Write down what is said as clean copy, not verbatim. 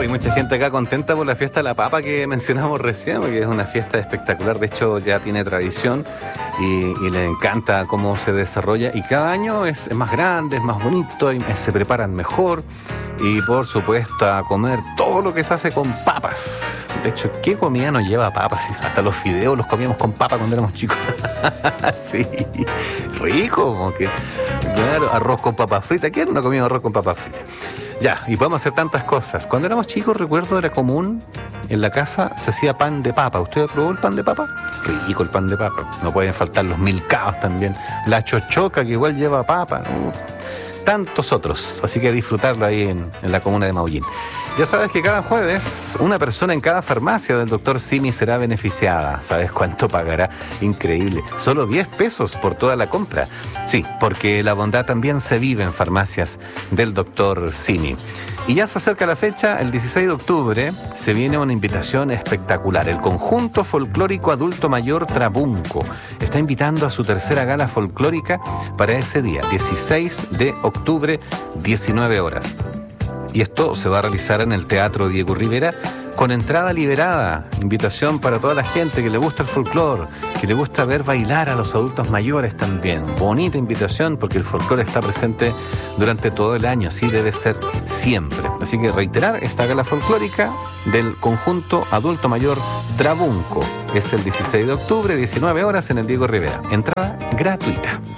hay mucha gente acá contenta por la fiesta de la papa que mencionamos recién, porque es una fiesta espectacular. De hecho, ya tiene tradición y les encanta cómo se desarrolla. Y cada año es más grande, es más bonito, y se preparan mejor. Y por supuesto, a comer todo lo que se hace con papas. De hecho, ¿qué comida no lleva papas? Hasta los fideos los comíamos con papa cuando éramos chicos. Sí, rico, como que, claro, arroz con papas fritas. ¿Quién no ha comido arroz con papas fritas? Ya, y podemos hacer tantas cosas. Cuando éramos chicos, recuerdo, era común, en la casa se hacía pan de papa. ¿Usted probó el pan de papa? Rico el pan de papa. No pueden faltar los milcaos también. La chochoca, que igual lleva papa, ¿no? Tantos otros. Así que disfrutarlo ahí en la comuna de Maullín. Ya sabes que cada jueves una persona en cada farmacia del Dr. Simi será beneficiada. ¿Sabes cuánto pagará? Increíble. Solo 10 pesos por toda la compra. Sí, porque la bondad también se vive en farmacias del Dr. Simi. Y ya se acerca la fecha, el 16 de octubre, se viene una invitación espectacular. El Conjunto Folclórico Adulto Mayor Trabunco está invitando a su tercera gala folclórica para ese día, 16 de octubre, 19 horas. Y esto se va a realizar en el Teatro Diego Rivera con entrada liberada. Invitación para toda la gente que le gusta el folclore, que le gusta ver bailar a los adultos mayores también. Bonita invitación porque el folclore está presente durante todo el año, así debe ser siempre. Así que reiterar, esta gala folclórica del Conjunto Adulto Mayor Trabunco es el 16 de octubre, 19 horas en el Diego Rivera. Entrada gratuita.